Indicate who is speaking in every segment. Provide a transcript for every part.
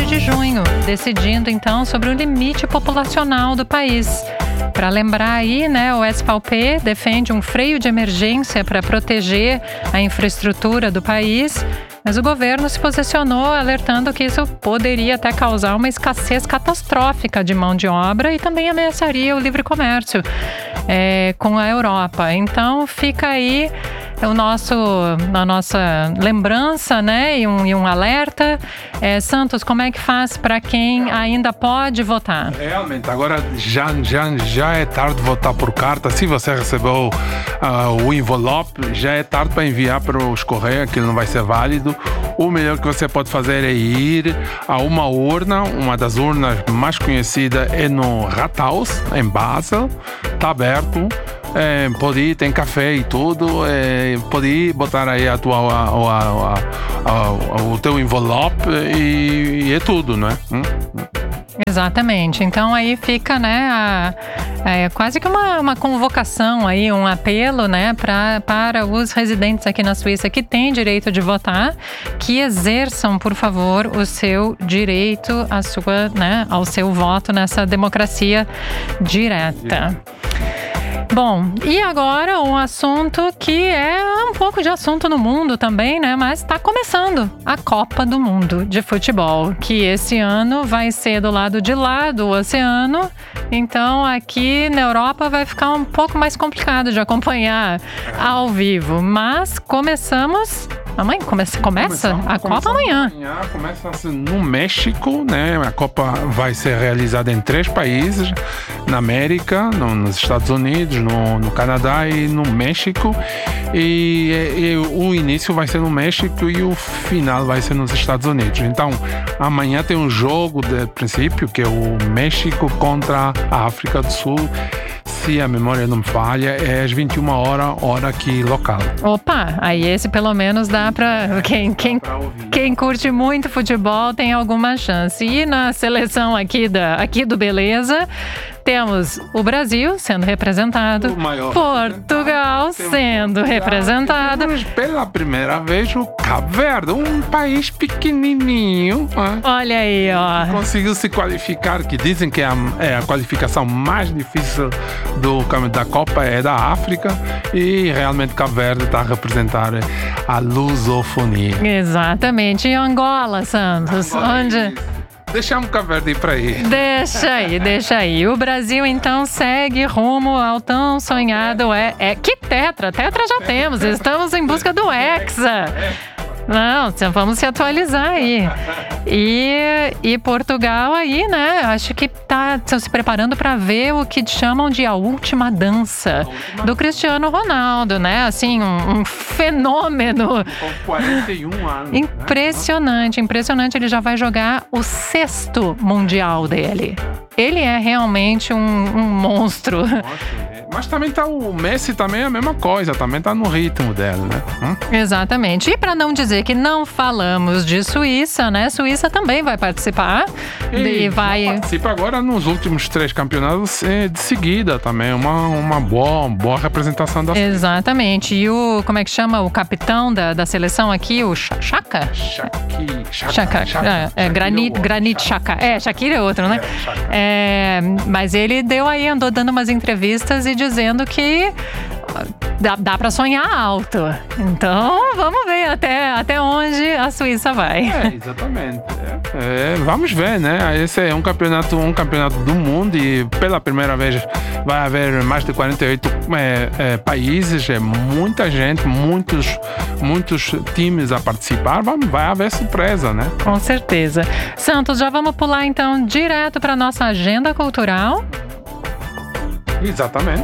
Speaker 1: de junho, decidindo então sobre o limite populacional do país. Para lembrar aí, né, o SVP defende um freio de emergência para proteger a infraestrutura do país, mas o governo se posicionou alertando que isso poderia até causar uma escassez catastrófica de mão de obra e também ameaçaria o livre comércio com a Europa. Então fica aí a nossa lembrança, né, e um alerta. Santos, como é que faz para quem ainda pode votar?
Speaker 2: Realmente, agora já é tarde de votar por carta. Se você recebeu o envelope, já é tarde para enviar para os Correios, que não vai ser válido. O melhor que você pode fazer é ir a uma urna. Uma das urnas mais conhecidas é no Rathaus, em Basel. Está aberto. Pode ir, tem café e tudo. Pode ir, botar aí o teu envelope e é tudo, não é?
Speaker 1: Exatamente. Então aí fica, né, quase que uma convocação aí, um apelo, né, para os residentes aqui na Suíça que têm direito de votar, que exerçam, por favor, o seu direito, ao seu voto nessa democracia direta. Bom, e agora um assunto que é um pouco de assunto no mundo também, né? Mas está começando a Copa do Mundo de Futebol, que esse ano vai ser do lado de lá do oceano. Então aqui na Europa vai ficar um pouco mais complicado de acompanhar ao vivo. Mas começamos... Amanhã começa a Copa amanhã.
Speaker 2: Começa no México, né? A Copa vai ser realizada em 3 países, na América, nos Estados Unidos, no Canadá e no México. E o início vai ser no México e o final vai ser nos Estados Unidos. Então, amanhã tem um jogo de princípio, que é o México contra a África do Sul. Se a memória não me falha, é às 21 horas, hora aqui local.
Speaker 1: Opa, aí esse pelo menos dá para quem curte muito futebol tem alguma chance. E na seleção aqui do Beleza, temos o Brasil sendo representado, Portugal sendo representado.
Speaker 2: Temos pela primeira vez o Cabo Verde, um país pequenininho.
Speaker 1: Olha aí, ó.
Speaker 2: Conseguiu se qualificar, que dizem que é a qualificação mais difícil da Copa é da África, e realmente Cabo Verde está a representar a lusofonia.
Speaker 1: Exatamente. E Angola, Santos? Onde...
Speaker 2: Deixamos o Cabo Verde ir para aí.
Speaker 1: Deixa aí. O Brasil, então, segue rumo ao tão sonhado... Que tetra já temos. Estamos em busca do Hexa. Não, vamos se atualizar aí. E Portugal aí, né? Acho que estão se preparando para ver o que chamam de a última dança do Cristiano Ronaldo, né? Assim, um fenômeno.
Speaker 2: Com 41 anos.
Speaker 1: Impressionante. Ele já vai jogar o 6º Mundial dele. Ele é realmente um monstro.
Speaker 2: Mas também o Messi também é a mesma coisa, também tá no ritmo dela, né?
Speaker 1: Exatamente. E para não dizer que não falamos de Suíça, né? Suíça também vai participar.
Speaker 2: Participa agora nos últimos 3 campeonatos de seguida também. Uma boa representação da Suíça.
Speaker 1: Exatamente. E como é que chama o capitão da seleção aqui? O Xhaka? Xhaka. Granit Xhaka. Shaqiri é outro, né? Mas ele andou dando umas entrevistas e dizendo que dá para sonhar alto. Então, vamos ver até onde a Suíça vai.
Speaker 2: Exatamente. Vamos ver, né? Esse é um campeonato do mundo e pela primeira vez vai haver mais de 48 países, muita gente, muitos times a participar. Vai haver surpresa, né?
Speaker 1: Com certeza. Santos, já vamos pular então direto para nossa agenda cultural.
Speaker 2: Exatamente.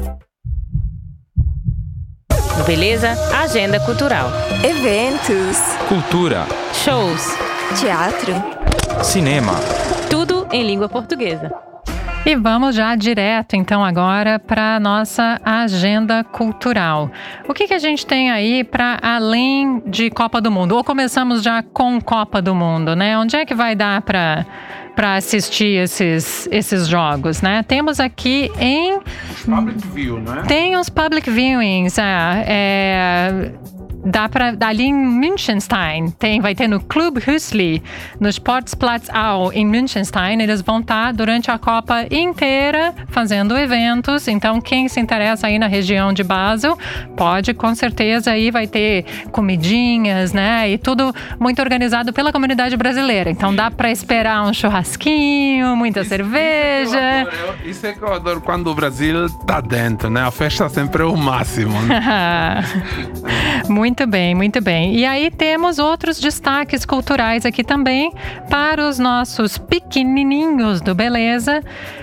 Speaker 3: Beleza? Agenda cultural.
Speaker 4: Eventos.
Speaker 5: Cultura.
Speaker 3: Shows.
Speaker 4: Teatro.
Speaker 5: Cinema.
Speaker 3: Tudo em língua portuguesa.
Speaker 1: E vamos já direto, então, agora para a nossa agenda cultural. O que a gente tem aí para além de Copa do Mundo? Ou começamos já com Copa do Mundo, né? Onde é que vai dar para assistir esses jogos, né? Temos aqui
Speaker 2: Public View, né?
Speaker 1: Tem os public viewings, ali em Münchenstein, vai ter no Club Hüsli, no Sportplatz Au, em Münchenstein. Eles vão estar durante a Copa inteira fazendo eventos. Então, quem se interessa aí na região de Basel, pode, com certeza, aí vai ter comidinhas, né? E tudo muito organizado pela comunidade brasileira. Então, dá para esperar um churrasquinho, muita cerveja.
Speaker 2: Isso é que eu adoro quando o Brasil tá dentro, né? A festa sempre é o máximo, né?
Speaker 1: Muito bem, muito bem. E aí temos outros destaques culturais aqui também para os nossos pequenininhos do Beleza.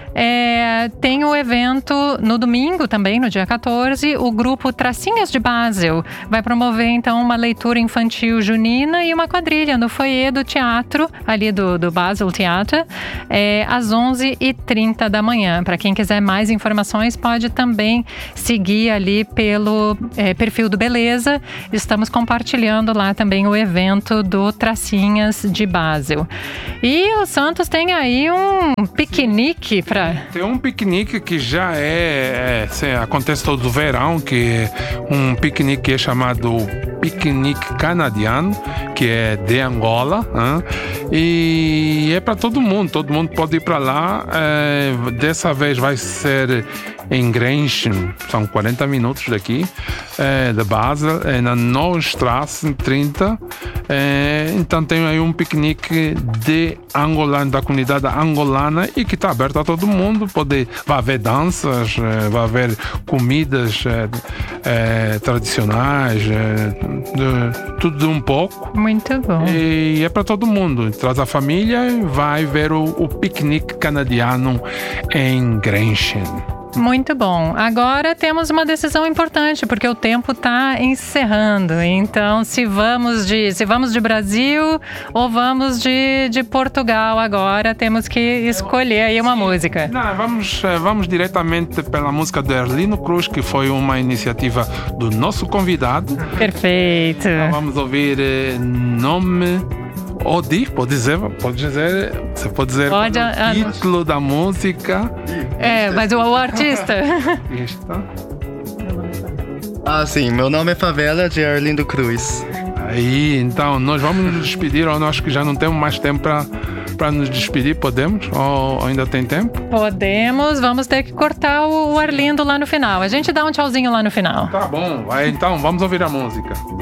Speaker 1: Tem o evento no domingo também, no dia 14, o grupo Tracinhas de Basel vai promover então uma leitura infantil junina e uma quadrilha no foyer do teatro, ali do Basel Theater, às 11h30 da manhã. Para quem quiser mais informações, pode também seguir ali pelo perfil do Beleza. Estamos compartilhando lá também o evento do Tracinhas de Basel. E o Santos tem aí um piquenique para...
Speaker 2: Tem um piquenique que já acontece todo o verão, que é um piquenique que é chamado piquenique canadiano, que é de Angola, e é para todo mundo pode ir para lá. Dessa vez vai ser em Grenchen, são 40 minutos daqui, de Basel, na Neustrasse 30. Então tem aí um piquenique de angolano, da comunidade angolana, e que está aberto a todo mundo. Vai haver danças, vai haver comidas tradicionais, tudo de um pouco.
Speaker 1: Muito bom.
Speaker 2: E é para todo mundo. Traz a família e vai ver o piquenique canadiano em Grenchen.
Speaker 1: Muito bom. Agora temos uma decisão importante, porque o tempo está encerrando. Então, se vamos de Brasil ou vamos de Portugal agora, temos que escolher aí uma música.
Speaker 2: Não, vamos diretamente pela música de Arlindo Cruz, que foi uma iniciativa do nosso convidado.
Speaker 1: Perfeito.
Speaker 2: Então, vamos ouvir Nome... Odi, você pode dizer o título da música.
Speaker 1: Mas o artista.
Speaker 6: Sim, meu nome é Favela, de Arlindo Cruz.
Speaker 2: Aí, então, nós vamos nos despedir, ou nós que já não temos mais tempo para nos despedir, podemos? Ou ainda tem tempo?
Speaker 1: Podemos, vamos ter que cortar o Arlindo lá no final. A gente dá um tchauzinho lá no final.
Speaker 2: Tá bom, então vamos ouvir a música.